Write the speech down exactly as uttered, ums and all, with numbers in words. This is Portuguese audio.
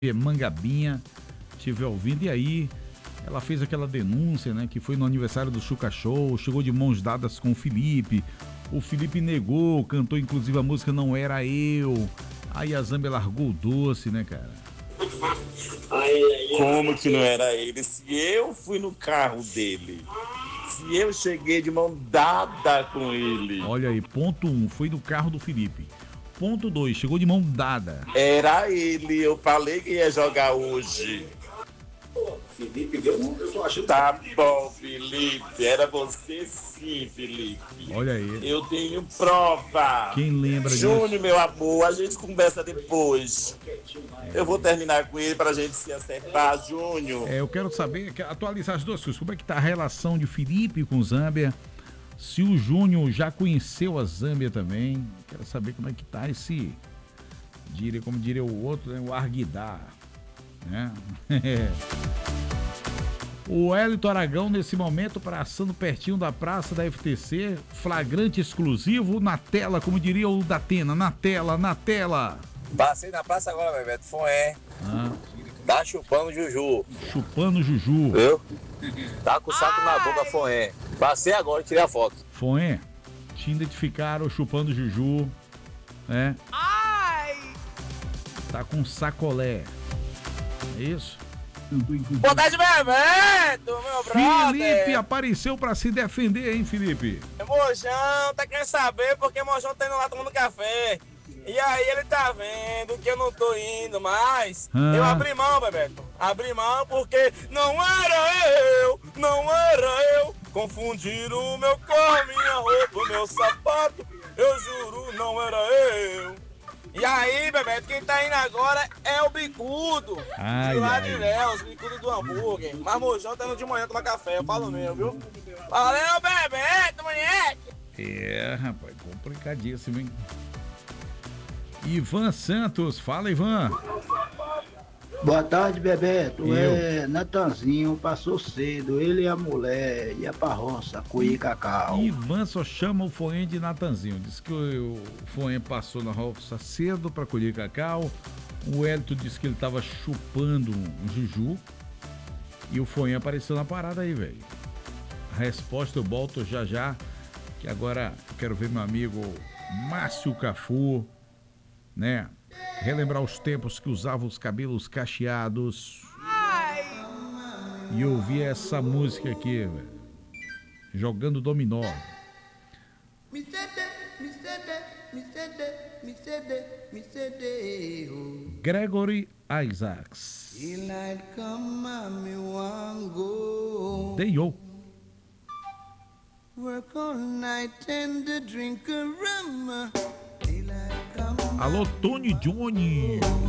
Mangabinha estiver ouvindo. E aí, ela fez aquela denúncia, né? Que foi no aniversário do Xuca Show, chegou de mãos dadas com o Felipe. O Felipe negou, cantou inclusive a música Não Era Eu. Aí a Zâmbia largou o doce, né, cara? Como que não era ele? Se eu fui no carro dele, se eu cheguei de mão dada com ele. Olha aí, ponto um, foi no carro do Felipe. Ponto dois, chegou de mão dada. Era ele, eu falei que ia jogar hoje. Felipe deu um, eu tô achando. Tá bom, Felipe, era você sim, Felipe. Olha aí. Eu tenho prova. Quem lembra disso? Júnior, meu amor, a gente conversa depois. Eu vou terminar com ele pra gente se acertar, Júnior. É, eu quero saber, atualizar as duas coisas. Como é que tá a relação de Felipe com Zâmbia? Se o Júnior já conheceu a Zâmbia também. Quero saber como é que tá esse, diria, como diria o outro, né? O Arguidar, né? O Hélito Aragão, nesse momento, passando pertinho da praça da F T C, flagrante exclusivo na tela, como diria o Datena, na tela, na tela. Passei na praça agora, Bebeto, Foé. Ah. Tá chupando Juju. Chupando Juju. Viu? Tá com o saco Ai. na boca, Foé. Passei agora e tirei a foto. Foé, te identificaram chupando Juju, né? Ai! Tá com sacolé. É isso? Boa tarde, Bebeto, meu brother. Felipe apareceu pra se defender, hein, Felipe? Mojão, tá querendo saber porque Mojão tá indo lá tomando café. E aí ele tá vendo que eu não tô indo mais. Ah. Eu abri mão, Bebeto. Abri mão porque não era eu, não era eu. Confundiram o meu corpo, minha roupa, o meu sapato. Eu juro, não era eu. E aí, Bebeto, quem tá indo agora é o Bicudo. Ai, de lá ai. de Léo, Bicudo do hambúrguer. Mas Mojão tá indo de manhã tomar café, eu falo mesmo, viu? Valeu, Bebeto, moleque! É, rapaz, complicadíssimo, hein? Ivan Santos, fala, Ivan. Boa tarde, Bebeto. Eu. É, Natanzinho passou cedo, ele e a mulher ia pra roça, colher cacau. Ivan só chama o Foen de Natanzinho. Diz que o, o Foen passou na roça cedo pra colher cacau. O Hélito disse que ele tava chupando um Juju. E o Foen apareceu na parada aí, velho. A resposta eu volto já já. Que agora eu quero ver meu amigo Márcio Cafu, né? Relembrar os tempos que usava os cabelos cacheados. Ai. E ouvir essa música aqui, velho. Jogando dominó. Gregory Isaacs. Day-O. Work all night and drink a rum. Alô, Tony Johnny.